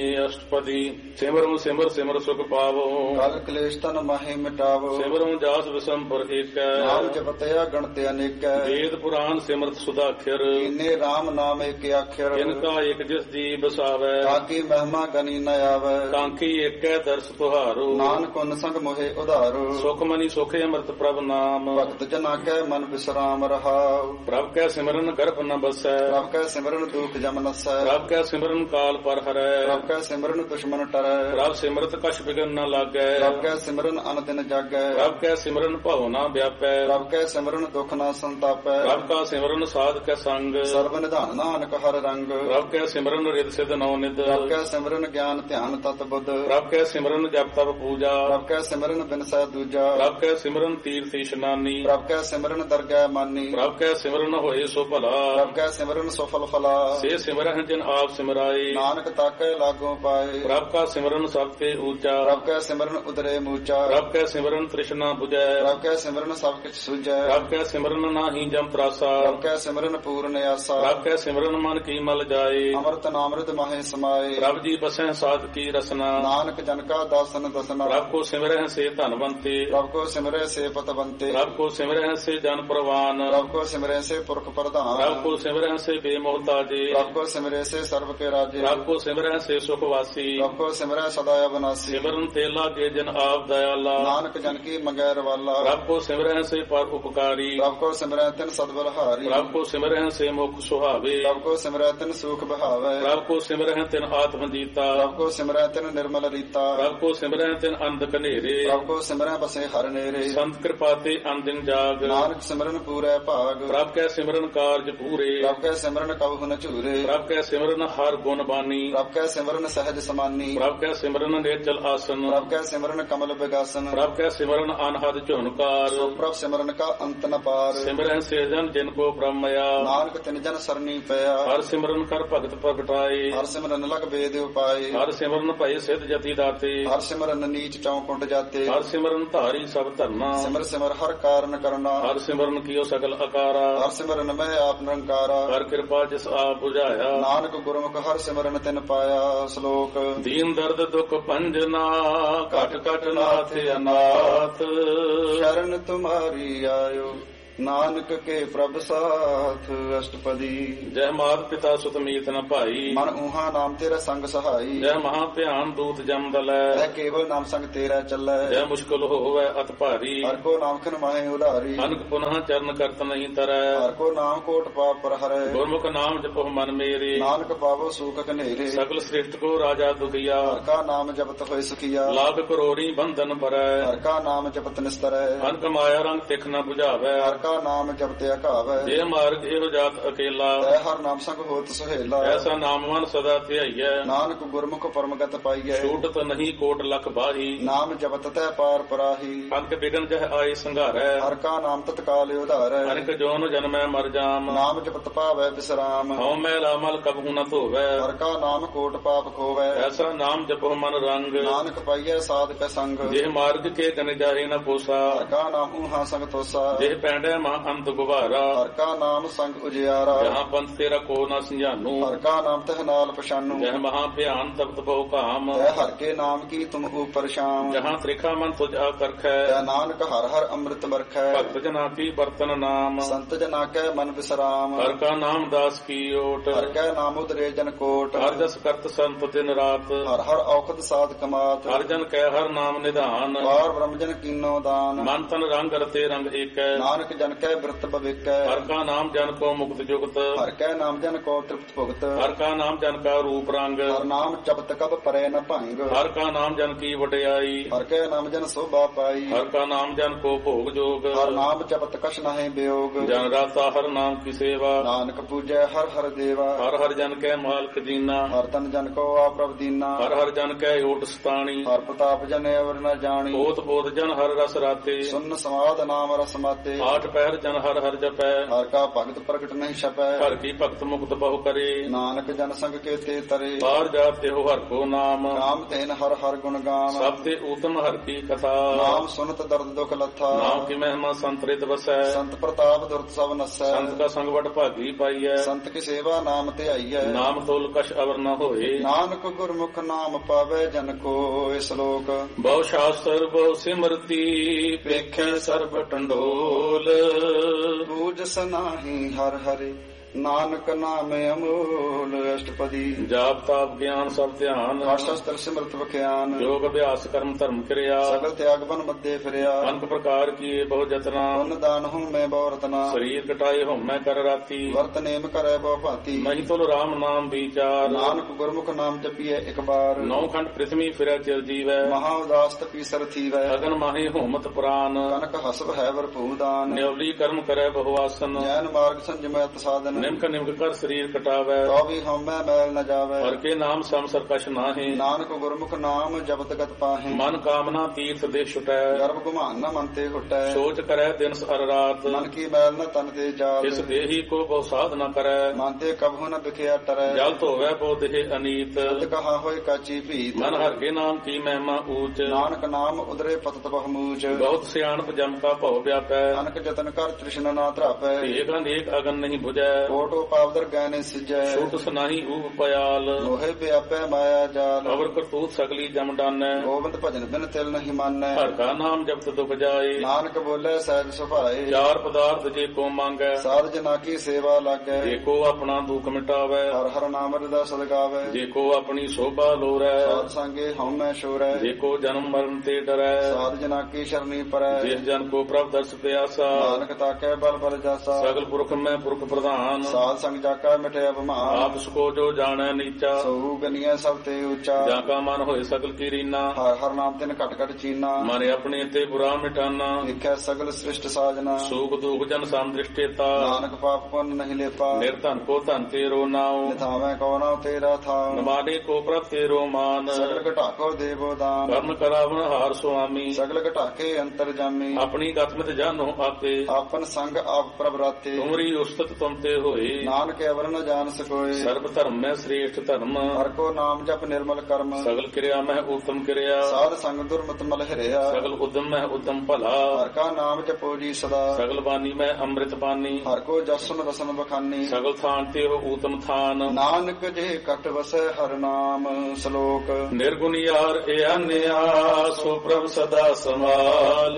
ਅਸ਼ਟਪਦੀ ਸਿਮਰੁ ਸਿਮਰ ਸਿਮਰ ਸੁਖ ਪਾਵੋ। ਕਲ ਕਲੇਸ਼ ਤਨ ਮਾਹੇ ਮਿਟਾਵੋ। ਸਿਮਰੁ ਜਾਸ ਵਿਸੰਪਰ ਏਕੈ। ਨਾਮ ਜਪਤਿਆ ਗਣਤ ਅਨੇਕੈ। ਵੇਦ ਪੁਰਾਨ ਸਿਮਰਤ ਸੁਦਾਖਿਰ। ਇਨੇ ਰਾਮ ਨਾਮ ਏਕ ਆਖਿਰ। ਇਨਕਾ ਇਕ ਜਿਸ ਜੀ ਬਸਾਵੈ। ਤਾਕੀ ਮਹਿਮਾ ਗਨੀ ਨ ਆਵੈ। ਕਾਂਕੀ ਏਕੈ ਦਰਸ ਤੁਹਾਰੋ। ਨਾਨਕ ਉਨ ਸੰਗ ਮੋਹਿ ਉਧਾਰੋ। ਸੁਖ ਮਨੀ ਸੁਖੇ ਅੰਮ੍ਰਿਤ ਪ੍ਰਭ ਨਾਮ। ਭਗਤ ਜਨਾ ਕੈ ਮਨ ਵਿਸਰਾਮ ਰਹਾਉ। ਪ੍ਰਭ ਕੈ ਸਿਮਰਨ ਗਰਭ ਨ ਬਸੈ। ਪ੍ਰਭ ਕੈ ਸਿਮਰਨ ਦੁਖ ਜਮ ਨਸੈ। ਪ੍ਰਭ ਕੈ ਸਿਮਰਨ ਕਾਲ ਪਰ ਹਰੈ। ਪ੍ਰਭ ਕੈ ਸਿਮਰਨ ਦੁਸ਼ਮਨ ਟਰੈ। ਪ੍ਰਭ ਸਿਮਰਤ ਕਛ ਬਿਗਨ ਨ ਲਾਗੈ। ਪ੍ਰਭ ਕੈ ਸਿਮਰਨ ਅਨ ਦਿਨ ਜਾਗੈ। ਪ੍ਰਭ ਕੈ ਸਿਮਰਨ ਭਉ ਨ ਵਿਆਪੈ। ਪ੍ਰਭ ਕੈ ਸਿਮਰਨ ਦੁਖ ਨ ਸੰਤਾਪੈ। ਪ੍ਰਭ ਕਾ ਸਿਮਰਨ ਸਾਧ ਕੈ ਸੰਗ। ਸਰਬ ਨਿਧਾਨ ਨਾਨਕ ਹਰ ਰੰਗ। ਪ੍ਰਭ ਕੈ ਸਿਮਰਨ ਰਿਦ ਸਿਧ ਨੌ ਨਿਧ। ਪ੍ਰਭ ਕੈ ਸਿਮਰਨ ਗਿਆਨ ਧਿਆਨ ਤਤ ਬੁੱਧ। ਪ੍ਰਭ ਕੈ ਸਿਮਰਨ ਜਪ ਤਪ ਪੂਜਾ। ਪ੍ਰਭ ਕੈ ਸਿਮਰਨ ਬਿਨਸੈ ਦੂਜਾ। ਪ੍ਰਭ ਕੈ ਸਿਮਰਨ ਤੀਰਥ ਇਸ਼ਨਾਨੀ। ਪ੍ਰਭ ਕੈ ਸਿਮਰਨ ਦਰਗਹਿ ਮਾਨੀ। ਪ੍ਰਭ ਕੈ ਸਿਮਰਨ ਹੋਏ ਸੋ ਭਲਾ। ਪ੍ਰਭ ਕੈ ਸਿਮਰਨ ਸੁਫਲ ਫਲਾ। ਸੇ ਸਿਮਰਹਿ ਜਿਨ ਆਪ ਸਿਮਰਾਏ। ਨਾਨਕ ਤਾਕੈ ਲਾਗੋ ਪਾਏ। ਪ੍ਰਭ ਕਾ ਸਿਮਰਨ ਸਭ ਤੇ ਊਚਾ। ਪ੍ਰਭ ਕੈ ਸਿਮਰਨ ਉਦਰੇ ਮੂਚਾ। ਪ੍ਰਭ ਕੈ ਸਿਮਰਨ ਤ੍ਰਿਸ਼ਨਾ 부ਜੈ। ਪ੍ਰਭ ਕੈ ਸਿਮਰਨ ਸਭ ਕਿਛ ਸੁਝੈ। ਪ੍ਰਭ ਕੈ ਸਿਮਰਨ ਨਾਹੀ ਜਮ ਤਰਾਸਾ। ਪ੍ਰਭ ਕੈ ਸਿਮਰਨ ਪੂਰਨ ਆਸਾ। ਪ੍ਰਭ ਕੈ ਸਿਮਰਨ ਮਨ ਕੀ ਮਲ ਜਾਏ। ਅੰਮ੍ਰਿਤ ਨਾਮ੍ਰਿਤ ਮਾਹੇ ਸਮਾਏ। ਪ੍ਰਭ ਜੀ ਬਸੈ ਸਾਧ ਕੀ ਰਸਨਾ। ਨਾਨਕ ਜਨ ਕਾ ਦਾਸਨ ਦਸਨਾ। ਪ੍ਰਭ ਕੋ ਸਿਮਰਹਿ ਸੇ ਧਨਵੰਤੇ। ਪ੍ਰਭ ਕੋ ਸਿਮਰੈ ਸੇ ਪਤਵੰਤੇ। ਪ੍ਰਭ ਕੋ ਸਿਮਰਹਿ ਸੇ ਜਨ ਪ੍ਰਵਾਨ। ਪ੍ਰਭ ਕੋ ਸਿਮਰੈ ਸੇ ਪੁਰਖ ਪ੍ਰਧਾਨ। ਪ੍ਰਭ ਕੋ ਸਿਮਰਹਿ ਸੇ ਬੇਮੋਹਤਾਜੇ। ਪ੍ਰਭ ਕੋ ਸਿਮਰੈ ਸੇ ਸਰਬ ਕੇ ਰਾਜੇ। ਪ੍ਰਭ ਕੋ ਸਿਮਰਹਿ ਸੇ ਸੁਖ ਵਾਸੀ। ਪ੍ਰਭ ਕੋ ਸਿਮਰੈ ਸਦਾ ਅਬਨਾਸੀ। ਸਿਮਰਨ ਤੇ ਲਾਗੇ ਜਨ ਆਪ ਦਇਆਲਾ। ਨਾਨਕ ਜਨ ਕੀ ਮੰਗੈ ਰਵਾਲਾ। ਪ੍ਰਭ ਕੋ ਸਿਮਰਹਿ ਸੇ ਪਰ ਉਪਕਾਰੀ। ਪ੍ਰਭ ਕੋ ਸਿਮਰੈ ਤਿਨ ਸਦਬਲਹਾਰੀ। ਪ੍ਰਭ ਕੋ ਸਿਮਰਹਿ ਸੇ ਮੁਖ ਸੁਹਾਵੇ। ਪ੍ਰਭ ਕੋ ਸਿਮਰੈ ਤਿਨ ਸੂਖ ਬਹਾਵੈ। ਪ੍ਰਭ ਕੋ ਸਿਮਰਹਿ ਤਿਨ ਆਤਮ ਜੀਤਾ। ਪ੍ਰਭ ਕੋ ਸਿਮਰੈ ਤਿਨ ਨਿਰਮਲ ਰੀਤਾ। ਪ੍ਰਭ ਕੋ ਸਿਮਰਹਿ ਤਿਨ ਅੰਧ ਕਨੇਰੇ। ਪ੍ਰਭ ਕੋ ਸਿਮਰੈ ਬਸੇ ਹਰ ਨੇਰੇ। ਸੰਤ ਕਿਰਪਾ ਤੇ ਅੰਦਿਨ ਜਾਗ। ਨਾਨਕ ਸਿਮਰਨ ਪੂਰੈ ਭਾਗ। ਪ੍ਰਭ ਕੈ ਸਿਮਰਨ ਕਾਰਜ ਪੂਰੇ। ਪ੍ਰਭ ਕੈ ਸਿਮਰਨ ਕਬਹੁ ਨ ਝੂਰੇ। ਪ੍ਰਭ ਕੈ ਸਿਮਰਨ ਹਰ ਗੁਣ ਬਾਨੀ। ਪ੍ਰਭ ਕੈ ਸਿਮਰਨ ਸਹਿਜ ਸਮਾਨੀ। ਪ੍ਰਭ ਕੈ ਸਿਮਰਨ ਨੇਚਲ ਆਸਨ। ਪ੍ਰਭ ਕੈ ਸਿਮਰਨ ਕਮਲ ਬਿਗਾਸਨ। ਪ੍ਰਭ ਕੈ ਸਿਮਰਨ ਅਨਹਦ ਝੁਨਕਾਰ। ਸੋ ਪ੍ਰਭ ਸਿਮਰਨ ਕਾ ਅੰਤ ਨ ਪਾਰ। ਸਿਮਰਹਿ ਸੇ ਜਨ ਜਿਨ ਕੋ ਬ੍ਰਹਮਇਆ। ਨਾਨਕ ਤਿਨ ਜਨ ਸਰਨੀ ਪਿਆ। ਹਰ ਸਿਮਰਨ ਕਰ ਭਗਤ ਪ੍ਰਗਟਾਏ। ਹਰ ਸਿਮਰਨ ਲਗ ਵੇਦ ਉਪਾਏ। ਹਰ ਸਿਮਰਨ ਭਏ ਸਿਧ ਜਤੀ ਦਾਤੇ। ਹਰ ਸਿਮਰਨ ਨੀਚ ਚੌਕੁੰਟ ਜਾਤੇ। ਹਰ ਸਿਮਰਨ ਧਾਰੀ ਸਭ ਧਰਨਾ। ਸਿਮਰ ਸਿਮਰ ਹਰ ਕਾਰਨ ਕਰਨਾ। ਹਰ ਸਿਮਰਨ ਕੀਓ ਸਗਲ ਅਕਾਰਾ। ਹਰ ਸਿਮਰਨ ਮੈਂ ਆਪ ਨਿਰੰਕਾਰਾ। ਹਰ ਕਿਰਪਾ ਜਿਸ ਆਪ 부ਝਾਇਆ। ਨਾਨਕ ਗੁਰਮੁਖ ਹਰ ਸਿਮਰਨ ਤਿਨ ਪਾਇਆ। ਸ਼ਲੋਕ ਦੀਨ ਦਰਦ ਦੁਖ ਭੰਜਨਾ ਘਟ ਘਟ ਨਾਥ ਅਨਾਥ। ਸ਼ਰਨ ਤੁਮਾਰੀ ਆਇਓ ਨਾਨਕ ਕੇ ਪ੍ਰਭ ਸਾਥ। ਅਸ਼ਟਪਦੀ ਜੈ ਮਾਤ ਪਿਤਾ ਸੁਤ ਮੀਤ ਨ ਭਾਈ। ਮਨ ਊਹਾ ਨਾਮ ਤੇਰਾ ਸੰਗ ਸਹਾਈ। ਜੈ ਮਹਾ ਭਿਆਨ ਦੂਤ ਜਮ ਦਲੈ। ਐ ਕੇਵਲ ਨਾਮ ਸੰਗ ਤੇਰਾ ਚੱਲੈ। ਜੈ ਮੁਸ਼ਕਲ ਹੋਵੈ ਅਤ ਭਾਰੀ। ਹਰ ਕੋ ਨਾਮ ਖਨ ਮਾਹੇ ਉਧਾਰੀ। ਅਨਕ ਪੁਨః ਚਰਨ ਕਰਤ ਨਹੀਂ ਤਰੈ। ਹਰ ਕੋ ਨਾਮ ਕੋਟ ਪਾਪ ਪਰ ਹਰੈ। ਗੁਰਮੁਖ ਨਾਮ ਜਪੋ ਮਨ ਮੇਰੇ। ਨਾਨਕ ਪਾਵੋ ਸੂਖ ਕਨੇਰੇ। ਸਗਲ ਸ੍ਰਿਸ਼ਟ ਕੋ ਰਾਜਾ ਦੁਖੀਆ। ਹਰ ਕਾ ਨਾਮ ਜਪਤ ਹੋਏ ਸੁਖੀਆ। ਲਾਭ ਕਰੋੜੀ ਬੰਧਨ ਪਰੈ। ਹਰ ਕਾ ਨਾਮ ਜਪਤ ਨਿਸਤਰੈ। ਅਨਕ ਮਾਇਆ ਰੰਗ ਤਿਖ ਨ 부ਝਾਵੈ। ਹਰ ਕਾ ਨਾਮ ਜਪਤ ਅਕਾਵੈ। ਜੇ ਮਾਰਗ ਇਹੋ ਜਾਤ ਅਕੇਲਾ। ਤੈ ਹਰ ਨਾਮ ਸੰਗ ਹੋਤ ਸੁਹੇਲਾ। ਐਸਾ ਨਾਮਵਾਨ ਸਦਾ ਧਿਆਈਐ। ਨਾਨਕ ਗੁਰਮੁਖ ਪਰਮਗਤ ਪਾਈਐ। ਛੂਟਤ ਨਹੀਂ ਕੋਟ ਲਖ ਬਾਹੀ। ਨਾਮ ਜਪਤ ਤੈ ਪਾਰ ਪਰਾਹੀ। ਅੰਕ ਬਿਗਨ ਜਹ ਆਏ ਸੰਘਾਰੈ। ਹਰ ਕਾ ਨਾਮ ਤਤਕਾਲ ਉਧਾਰੈ। ਅਨਕ ਜੋਨ ਜਨਮੈ ਮਰ ਜਾਮ। ਨਾਮ ਜਪਤ ਪਾਵੈ ਬਿਸਰਾਮ। ਹਉ ਮੈਲਾ ਮਲ ਕਬਹੂ ਨ ਧੋਵੈ। ਹਰ ਕਾ ਨਾਮ ਕੋਟ ਪਾਪ ਖੋਵੈ। ਐਸਾ ਨਾਮ ਜਪੋ ਮਨ ਰੰਗ। ਨਾਨਕ ਪਾਈਐ ਸਾਧ ਕੈ ਸੰਗ। ਜੇ ਮਾਰਗ ਕੇ ਗਨ ਜਾਹੇ ਨ ਪੋਸਾ। ਹਰ ਕਾ ਨਾਮ ਊਹਾ ਸੰਗ ਤੋਸਾ। ਜੇ ਪੈਂਡੈ ਮਾ ਅੰਤ ਗੁਬਾਰਾ। ਹਰ ਕਾ ਨਾਮ ਸੰਗ ਉਜਿਆਰਾ। ਜਹਾਂ ਪੰਥ ਤੇਰਾ ਕੋ ਨ ਸੰਝਾਨੂ। ਹਰ ਕਾ ਨਾਮ ਤਹ ਨਾਲ ਪਛਾਨੂ। ਜਹ ਮਹਾ ਭਿਆਨ ਤਪਤ ਬਹੁ ਕਾਮ। ਤੈ ਹਰ ਕੇ ਨਾਮ ਕੀ ਤੁਮ ਉਪਰ ਸ਼ਾਮ। ਜਹਾਂ ਤ੍ਰਿਖਾ ਮਨ ਤੁਝ ਆਕਰਖੈ। ਤੈ ਨਾਨਕ ਹਰ ਹਰ ਅੰਮ੍ਰਿਤ ਵਰਖੈ। ਭਗਤ ਜਨਾ ਕੀ ਬਰਤਨ ਨਾਮ। ਸੰਤ ਜਨਾ ਕੈ ਮਨ ਵਿਸਰਾਮ। ਹਰ ਕਾ ਨਾਮ ਦਾਸ ਕੀ ਓਟ। ਹਰ ਕੈ ਨਾਮ ਉਦਰੇ ਜਨ ਕੋਟ। ਹਰ ਜਸ ਕਰਤ ਸੰਤ ਦਿਨ ਰਾਤ। ਹਰ ਹਰ ਔਖਦ ਸਾਧ ਕਮਾਤ। ਹਰ ਜਨ ਕੈ ਹਰ ਨਾਮ ਨਿਧਾਨ। ਪਾਰ ਬ੍ਰਹਮ ਜਨ ਕੀਨੋ ਦਾਨ। ਮਨ ਤਨ ਰੰਗ ਰਤੇ ਰੰਗ ਏਕੈ। ਨਾਨਕ ਜਨ ਕੈ ਬਿਰਤ ਭਵਿਕੈ। ਹਰ ਕਾ ਨਾਮ ਜਨ ਕੋ ਮੁਕਤ ਜੁਗਤ। ਹਰ ਕੈ ਨਾਮ ਜਨ ਕੋ ਤ੍ਰਿਪਤ ਭੁਗਤ। ਹਰ ਕਾ ਨਾਮ ਜਨ ਕਾ ਰੂਪ ਰੰਗ। ਹਰ ਨਾਮ ਜਪਤ ਕਬ ਪਰੈ ਨ ਭੰਗ। ਹਰ ਕਾ ਨਾਮ ਜਨ ਕੀ ਵਡਿਆਈ। ਹਰ ਕੈ ਨਾਮ ਜਨ ਸੋਭਾ ਪਾਈ। ਹਰ ਕਾ ਨਾਮ ਜਨ ਕੋ ਭੋਗ ਜੋਗ। ਹਰ ਨਾਮ ਜਪਤ ਕਛ ਨਾਹਿ ਬਿਯੋਗ। ਜਨ ਰਾਤਾ ਹਰ ਨਾਮ ਕੀ ਸੇਵਾ। ਨਾਨਕ ਪੂਜੈ ਹਰ ਹਰ ਦੇਵਾ। ਹਰ ਹਰ ਜਨ ਕੈ ਮਾਲਕ ਦੀਨਾ। ਹਰ ਤਨ ਜਨ ਕੋ ਆਪ੍ਰਭ ਦੀਨਾ। ਹਰ ਹਰ ਜਨ ਕੈ ਓਟ ਸਤਾਣੀ। ਹਰ ਪ੍ਰਤਾਪ ਜਨ ਅਵਰ ਨ ਜਾਣੀ। ਬੋਤ ਬੋਤ ਜਨ ਹਰ ਰਸ ਰਾਤੇ। ਸੁਨ ਸਮਾਦ ਨਾਮ ਰਸ ਮਾਤੇ। ਆਠ ਪਹਿਰ ਜਨ ਹਰ ਹਰ ਜਪੈ ਹਰ ਕਾ ਭਗਤ ਪ੍ਰਗਟ ਨਹੀਂ ਛਪੈ ਹਰ ਕੀ ਭਗਤ ਮੁਕਤ ਬਹੁ ਕਰੇ ਨਾਨਕ ਜਨ ਸੰਗ ਕੇ ਤੇ ਤਰੇ ਬਾਹਰ ਜਾਤੇ ਹੋ ਹਰ ਕੋ ਨਾਮ ਨਾਮ ਤੈਨ ਹਰ ਹਰ ਗੁਣ ਗਾਮ ਸਭ ਤੇ ਊਤਮ ਹਰ ਕੀ ਕਥਾ ਨਾਮ ਸੁਨਤ ਦਰਦ ਦੁਖ ਲੱਥਾ ਨਾਮ ਕੀ ਮਹਿਮਾ ਸੰਤਰਿਤ ਵਸੈ ਸੰਤ ਪ੍ਰਤਾਪ ਦੁਰਤ ਸਭ ਨਸੈ ਸੰਤ ਕਾ ਸੰਗ ਵਡ ਭਾਗੀ ਪਾਈਐ ਸੰਤ ਕੀ ਸੇਵਾ ਨਾਮ ਤੇ ਆਈਐ ਨਾਮ ਤੋਲ ਕਛ ਅਵਰ ਨ ਹੋਏ ਨਾਨਕ ਗੁਰਮੁਖ ਨਾਮ ਪਾਵੇ ਜਨ ਕੋ ਇਸ ਲੋਕ ਬਹੁ ਸ਼ਾਸਤਰ ਬਹੁ ਸਿਮਰਤੀ ਵੇਖੈ ਸਰਬ ਟੰਡੋਲ ਬੂਝ ਸਨਾਹੀ ਹਰ ਹਰਿ ਨਾਨਕ ਨਾਮ ਅਮੋਲ ਅਸ਼ਟਪਦੀ ਜਾਪ ਤਾਪ ਗਿਆਨ ਸਭ ਧਿਆਨ ਸ਼ਸਤਰ ਸਿਮਰਤ ਵਿਖਿਆਨ ਯੋਗ ਅਭਿਆਸ ਕਰਮ ਧਰਮ ਕਿਰਿਆ ਸਗਲ ਤਿਆਗ ਬਨ ਮੱਦੇ ਫਿਰਿਆ ਅਨਕ ਪ੍ਰਕਾਰ ਕੀਏ ਬਹੁ ਜਤਨਾ ਪੁੰਨ ਦਾਨ ਹੂੰ ਮੈਂ ਬਹੁ ਰਤਨਾ ਸਰੀਰ ਕਟਾਏ ਹਉਮੈ ਕਰ ਰਾਤੀ ਵਰਤ ਨੇਮ ਕਰੈ ਬਹੁ ਭਾਂਤੀ ਨਹੀਂ ਤੁਲ ਰਾਮ ਨਾਮ ਵਿਚਾਰ ਨਾਨਕ ਗੁਰਮੁਖ ਨਾਮ ਜਪੀਐ ਇੱਕ ਬਾਰ ਨੌ ਖੰਡ ਪ੍ਰਿਥਵੀ ਫਿਰੈ ਚਿਰ ਜੀਵੈ ਮਹਾ ਉਦਾਸ ਤਪੀ ਸਰ ਥੀਵੈ ਅਗਨ ਮਾਹੇ ਹੋਮਤ ਪ੍ਰਾਨ ਕਨਕ ਹਸਬ ਹੈ ਵਰਪੂ ਦਾਨ ਨਿਉਲੀ ਕਰਮ ਕਰੈ ਬਹੁ ਆਸਨ ਜੈਨ ਮਾਰਗ ਸੰਜਮੈ ਸਾਧਨ ਨਿਮਕ ਨਿਮਕ ਕਰ ਸਰੀਰ ਕਟਾਵੈ ਤੋ ਵੀ ਹਉਮੈ ਮੈਲ ਨ ਜਾਵੈ ਹਰ ਕੇ ਨਾਮ ਸਮ ਸਰਕਸ਼ ਨਾਹੀ ਨਾਨਕ ਗੁਰਮੁਖ ਨਾਮ ਜਪਤ ਗਤ ਪਾਹੇ ਮਨ ਕਾਮਨਾ ਤੀਰਥ ਦੇ ਛੁਟੈ ਗਰਭ ਗੁਮਾਨ ਨ ਮਨ ਤੇ ਹੁਟੈ ਸੋਚ ਕਰੈ ਦਿਨ ਸਰ ਰਾਤ ਮਨ ਕੀ ਮੈਲ ਨ ਤਨ ਤੇ ਜਾਤ ਇਸ ਦੇਹੀ ਕੋ ਬਹੁ ਸਾਧ ਨ ਕਰੈ ਮਨ ਤੇ ਕਬਹੁ ਨ ਵਿਖਿਆ ਟਰੈ ਜਲ ਧੋਵੈ ਬਹੁ ਦੇਹ ਅਨੀਤ ਤਦ ਕਹਾ ਹੋਏ ਕਾਚੀ ਭੀਤ ਮਨ ਹਰ ਕੇ ਨਾਮ ਕੀ ਮਹਿਮਾ ਊਚ ਨਾਨਕ ਨਾਮ ਉਦਰੇ ਪਤਤ ਬਹੁਮੂਚ ਬਹੁਤ ਸਿਆਣਪ ਜਮ ਕਾ ਭਉ ਵਿਆਪੈ ਨਾਨਕ ਜਤਨ ਕਰ ਤ੍ਰਿਸ਼ਨਾ ਨਾ ਧਰਾਪੈ ਏਕ ਅਨੇਕ ਅਗਨ ਨਹੀਂ 부ਜੈ ਕੋਟੋ ਪਾਵਦਰ ਗੈਨੇ ਸਿਜੈ ਛੂਟ ਸਨਾਹੀ ਊਪ ਪਿਆਲ ਲੋਹੇ ਵਿਆਪੈ ਮਾਇਆ ਜਾਲ ਅਵਰ ਕਰਤੂਤ ਸਗਲੀ ਜਮ ਡਾਨੈ ਗੋਬਿੰਦ ਭਜਨ ਬਿਨ ਤਿਲ ਨਹੀਂ ਮਾਨੈ ਹਰ ਕਾ ਨਾਮ ਜਪਤ ਦੁਖ ਜਾਏ ਨਾਨਕ ਬੋਲੇ ਸਹਿਜ ਸੁਭਾਏ ਚਾਰ ਪਦਾਰਥ ਜੇ ਕੋ ਮੰਗੈ ਸਾਧ ਜਨਾ ਕੀ ਸੇਵਾ ਲਾਗੈ ਜੇ ਕੋ ਆਪਣਾ ਦੁਖ ਮਿਟਾਵੈ ਹਰ ਹਰ ਨਾਮ ਰਦਾ ਸਦਗਾਵੈ ਜੇ ਕੋ ਆਪਣੀ ਸੋਭਾ ਲੋਰੈ ਸਾਧ ਸੰਗੇ ਹਉਮੈ ਸ਼ੋਰੈ ਜੇ ਕੋ ਜਨਮ ਮਰਨ ਤੇ ਡਰੈ ਸਾਧ ਜਨਾ ਕੀ ਸ਼ਰਨੀ ਪਰੈ ਜਿਸ ਜਨ ਕੋ ਪ੍ਰਭ ਦਰਸ ਪਿਆਸਾ ਨਾਨਕ ਤਾਕੈ ਬਲ ਬਲ ਜਾਸਾ ਸਗਲ ਪੁਰਖ ਮੈਂ ਪੁਰਖ ਪ੍ਰਧਾਨ ਸਾਧ ਸੰਗ ਜਾਕਾ ਮਿਟਿਆ ਅਭਿਮਾਨ ਆਪ ਸਕੋ ਜੋ ਜਾਣੈ ਨੀਚਾ ਸੋ ਗਨੀਐ ਸਭ ਤੇ ਉੱਚਾ ਜਾਂ ਕਾ ਮਨ ਹੋਏ ਸਗਲ ਕੀ ਰੀਨਾ ਹਰ ਹਰ ਨਾਮ ਤਿਨ ਘਟ ਘਟ ਚੀਨਾ ਮਨ ਆਪਣੇ ਤੇ ਬੁਰਾ ਮਿਟਾਨਾ ਦੇਖੈ ਸਗਲ ਸ੍ਰਿਸ਼ਟ ਸਾਜਨਾ ਸੂਖ ਦੁਖ ਜਨ ਸੰਦ੍ਰਿਸ਼ਟੇਤਾ ਨਾਨਕ ਪਾਪ ਪੁੰਨ ਨਹੀਂ ਲੇਪਾ ਨਿਰਧਨ ਕੋ ਧਨ ਤੇਰੋ ਨਾਉ ਨਿਥਾਵੇਂ ਕੋ ਨਾ ਤੇਰਾ ਥਾਉ ਨਮਾਡੇ ਕੋ ਪ੍ਰਭ ਤੇਰੋ ਮਾਨ ਸਗਲ ਘਟਾਕੋ ਦੇਵੋ ਦਾਨ ਕਰਮ ਕਰਾਵਨ ਹਾਰ ਸੁਆਮੀ ਸਗਲ ਘਟਾਕੇ ਅੰਤਰ ਜਾਮੀ ਆਪਣੀ ਗਤਮਿਤ ਜਾਨੋ ਆਪੇ ਆਪਨ ਸੰਗ ਆਪ ਪ੍ਰਭ ਰਾਤੇ ਤੁਮਰੀ ਉਸਤਤ ਤੁਮ ਤੇ ਹੋਏ ਨਾਨਕ ਅਵਰ ਨ ਜਾਣ ਸਕੋਏ ਸਰਬ ਧਰਮ ਮੈਂ ਸ੍ਰੇਸ਼ਟ ਧਰਮ ਹਰ ਕੋ ਨਾਮ ਜਪ ਨਿਰਮਲ ਕਰਮ ਸਗਲ ਕਿਰਿਆ ਮੈਂ ਉਤਮ ਕਿਰਿਆ ਸਾਧ ਸੰਗ ਦੁਰਮਤ ਮਲ ਹਰਿਆ ਸਗਲ ਉਦਮ ਮੈਂ ਉਦਮ ਭਲਾ ਹਰ ਕਾ ਨਾਮ ਜਪੋ ਜੀ ਸਦਾ ਸਗਲ ਬਾਣੀ ਮੈਂ ਅੰਮ੍ਰਿਤ ਬਾਣੀ ਹਰ ਕੋ ਜਸਨ ਰਸਨ ਬਖਾਨੀ ਸਗਲ ਥਾਨ ਤੇ ਹੋ ਊਤਮ ਥਾਨ ਨਾਨਕ ਜੇ ਕਟ ਵਸੈ ਹਰ ਨਾਮ ਸ਼ਲੋਕ ਨਿਰਗੁਣ ਯਾਰ ਏ ਅਨਿਆ ਸੋ ਪ੍ਰਭ ਸਦਾ ਸਮਾਲ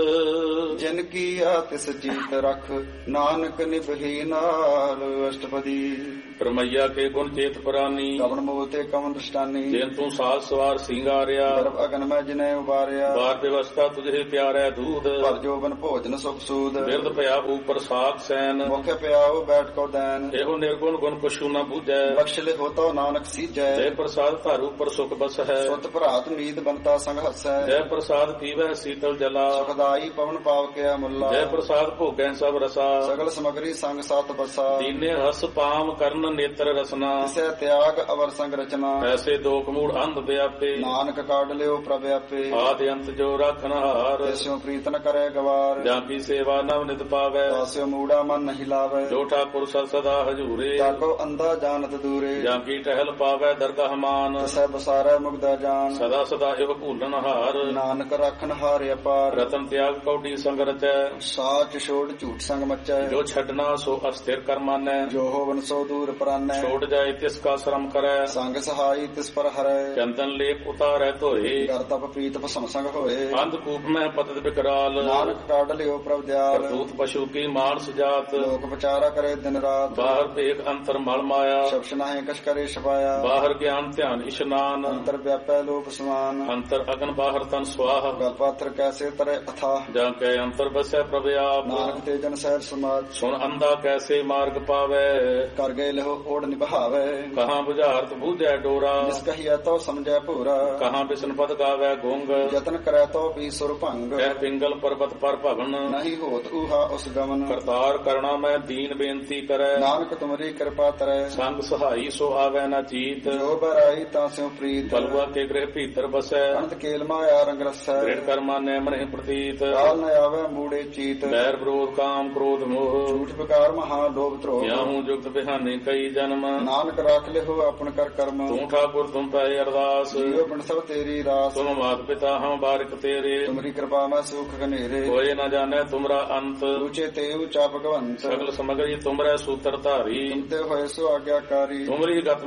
ਜਿਨ ਕੀਆ ਤਿਸ ਜੀਤ ਰਖ ਨਾਨਕ ਨਿਭੀ ਨਾਲ ਅਸ਼ਟਪਦੀ ਪਰਮਈਆ ਕੇ ਗੁਣ ਚੇਤ ਪ੍ਰਾਨੀ ਕਵਨ ਮੂਲ ਤੇ ਕਵਨ ਦ੍ਰਿਸ਼ਟਾਨੀ ਜਿਨ ਤੂੰ ਸਾਜ ਸਵਾਰ ਸਿੰਗਾਰਿਆ ਗਰਭ ਅਗਨ ਮੈਂ ਜਿਨੇ ਉਬਾਰਿਆ ਬਾਰ ਵਿਵਸਥਾ ਤੁਝੇ ਪਿਆਰੈ ਦੂਧ ਪਰ ਜੋਬਨ ਭੋਜਨ ਸੁਖ ਸੂਦ ਬਿਰਦ ਪਿਆ ਉਪਰ ਸਾਖ ਸੈਨ ਮੁਖ ਪਿਆਉ ਬੈਠ ਕੋ ਦੈਨ ਇਹੋ ਨਿਰਗੁਣ ਗੁਣ ਕੁਛੂ ਨਾ ਬੂਝੈ ਬਖਸ਼ ਲੇ ਹੋਤੋ ਨਾਨਕ ਸੀਜੈ ਜੈ ਪ੍ਰਸਾਦ ਧਰ ਉਪਰ ਸੁਖ ਬਸ ਹੈ ਸੁਤ ਭਰਾਤ ਮੀਤ ਬੰਤਾ ਸੰਗ ਹਸੈ ਜੈ ਪ੍ਰਸਾਦ ਪੀਵੈ ਸੀਤਲ ਜਲਾ ਸੁਖਦਾਈ ਪਵਨ ਪਾਵ ਕਿਆ ਮੁੱਲਾ ਜੈ ਪ੍ਰਸਾਦ ਭੋਗੈ ਸਭ ਰਸਾ ਸਗਲ ਸਮਗਰੀ ਸੰਗ ਸਤ ਬਸਾ ਦੀਨੇ ਹਸ ਪਾਮ ਕਰਨ ਨੇਤਰ ਰਸਨਾ ਤਿਸੈ ਤਿਆਗ ਅਵਰ ਸੰਗ ਰਚਨਾ ਐਸੇ ਦੋਖ ਮੂੜ ਅੰਧ ਵਿਆਪੇ ਨਾਨਕ ਕਾਢ ਲਿਓ ਪ੍ਰਭ ਆਪੇ ਆਦ ਅੰਤ ਜੋ ਰੱਖਨ ਹਾਰ ਤਿਸਿਓ ਪ੍ਰੀਤ ਨ ਕਰੇ ਗਵਾਰ ਜਾਂ ਕੀ ਸੇਵਾ ਨਵ ਨਿਤ ਪਾਵੈ ਤਾਸਿਓ ਮੂੜਾ ਮਨ ਨਹੀਂ ਲਾਵੇ ਜੋ ਠਾਕੁਰ ਸਦਾ ਹਜੂਰੇ ਤਾਕੋ ਅੰਧਾ ਜਾਣਤ ਦੂਰੇ ਜਾਂ ਕੀ ਟਹਿਲ ਪਾਵੈ ਦਰਗਾਹ ਮਾਨ ਤਿਸੈ ਬਸਾਰੈ ਮੁਗਦਾ ਜਾਨ ਸਦਾ ਸਦਾ ਇਹੋ ਭੂਲਨ ਹਾਰ ਨਾਨਕ ਰੱਖਨ ਹਾਰਿ ਅਪਾਰ ਰਤਨ ਤਿਆਗ ਕੌਡੀ ਸੰਗ ਰਚੈ ਸਾਚ ਛੋੜ ਝੂਠ ਸੰਗ ਮਚੈ ਜੋ ਛੱਡਣਾ ਸੋ ਅਸਥਿਰ ਕਰ ਮਾਨੈ ਜੋ ਹੋਵਨ ਸੋ ਦੂਰ ਪਰਾਨੈ ਛੋੜ ਜਾਏ ਤਿਸ ਕਾ ਸ਼ਰਮ ਕਰੈ ਸੰਗ ਸਹਾਈ ਤਿਸ ਪਰ ਹਰੈ ਚੰਦਨ ਲੇਪ ਉਤਾਰੈ ਧੋਏ ਕਰ ਤਪ ਪ੍ਰੀਤ ਭਸਮ ਸੰਗ ਹੋਏ ਅੰਧ ਕੂਪ ਮੈਂ ਪਤਿਤ ਬਿਕਰਾਲ ਨਾਨਕ ਕਾਢ ਲਿਓ ਪ੍ਰਭ ਦਿਆਲ ਕਰਤੂਤ ਪਸ਼ੂ ਕੀ ਮਾਨਸ ਜਾਤ ਲੋਕ ਵਿਚਾਰਾ ਕਰੇ ਦਿਨ ਰਾਤ ਬਾਹਰ ਭੇਖ ਅੰਤਰ ਮਲ ਮਾਇਆ ਸ਼ਬਦ ਨਾਹੀ ਕਛ ਕਰੇ ਛਪਾਇਆ ਬਾਹਰ ਗਿਆਨ ਧਿਆਨ ਇਸ਼ਨਾਨ ਅੰਤਰ ਵਿਆਪੈ ਲੋਕ ਸਮਾਨ ਅੰਤਰ ਅਗਨ ਬਾਹਰ ਤਨ ਸਵਾਹ ਗਲ ਪਾਥਰ ਕੈਸੇ ਤਰੇ ਅਥਾ ਜਾਂ ਕੈ ਅੰਤਰ ਬਸੈ ਪ੍ਰਭ ਆਪ ਨਾਨਕ ਤੇ ਜਨ ਸਹਿਰ ਸਮਾਜ ਸੁਣ ਅੰਧਾ ਕੈਸੇ ਮਾਰ ਮਾਰਗ ਪਾਵੇ। ਕਰ ਗਏ ਲਹੋ ਓੜ ਨਿਭਾਵੇ। ਕਹਾਂ ਬੁਝਾਰਤ ਬੂਝੈ ਡੋਰਾ, ਜਿਸ ਕਹੀਐ ਤੋ ਸਮਝੈ ਭੂਰਾ। ਕਹਾਂ ਬਿਸ਼ਨ ਪਦ ਗਾਵੇ ਗੁੰਗ, ਯਤਨ ਕਰੈ ਤੋ ਵੀ ਸੁਰ ਭੰਗ। ਕਹਿ ਪਿੰਗਲ ਪਰਬਤ ਪਰ ਭਵਨ, ਨਹੀਂ ਹੋਤ ਊਹਾ ਉਸ ਗਮਨ। ਕਰਤਾਰ ਕਰਣਾ ਮੈਂ ਦੀਨ ਬੇਨਤੀ ਕਰੈ, ਨਾਨਕ ਤੁਮਰੀ ਕਿਰਪਾ ਤਰੈ। ਸੰਗ ਸਹਾਈ ਸੋ ਆਵੈ ਨਾ ਚੀਤ, ਜੋ ਬਰਾਈ ਤਾਂ ਸਿਉ ਪ੍ਰੀਤ। ਬਲਵਾ ਕੇ ਗ੍ਰਹਿ ਭੀਤਰ ਬਸੈ, ਅਨੰਤ ਕੇਲ ਮਾਇਆ ਰੰਗ ਰਸੈ। ਦ੍ਰਿੜ ਕਰਮਾ ਨੈ ਮਨਿ ਪ੍ਰਤੀਤ, ਕਾਲ ਨ ਆਵੈ ਮੂੜੇ ਚੀਤ। ਬੈਰ ਵਿਰੋਧ ਕਾਮ ਕ੍ਰੋਧ ਮੋਹ, ਝੂਠ ਵਿਕਾਰ ਮਹਾ ਲੋਭ ਧਰੋਹ। ਕਿਆਹੂ ਜੁਗਤ ਬਿਹਾਨੇ ਕਈ ਜਨਮ, ਨਾਨਕ ਰਾਖ ਲਿਹੋ ਆਪਨ ਕਰ ਕਰਮ। ਤੂੰ ਠਾਕੁਰ ਤੁਮ ਪੈ ਅਰਦਾਸ, ਜੀਉ ਬਿਨ ਸਭ ਤੇਰੀ ਰਾਸ। ਤੁਮ ਮਾਤ ਪਿਤਾ ਹਮ ਬਾਰਿਕ ਤੇਰੇ, ਤੁਮਰੀ ਕਿਰਪਾ ਮੈਂ ਸੁਖ ਘਨੇਰੇ। ਕੋਏ ਨ ਜਾਣੈ ਤੁਮਰਾ ਅੰਤ, ਊਚੇ ਤੇ ਊਚਾ ਭਗਵੰਤ। ਸਗਲ ਸਮਗਰੀ ਤੁਮਰੈ ਸੂਤਰ ਧਾਰੀ, ਤੁਮ ਤੇ ਹੋਏ ਸੋ ਆਗਿਆਕਾਰੀ। ਤੁਮਰੀ ਗਤ